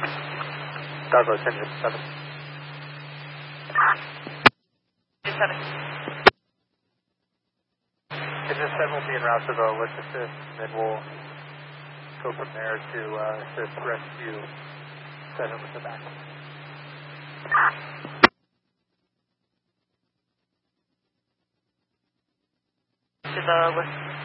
Douglas, engine 7. 7. Engine 7 will be en route to the lift assist, and then we'll go from there to assist rescue 7 with the back. To the lift.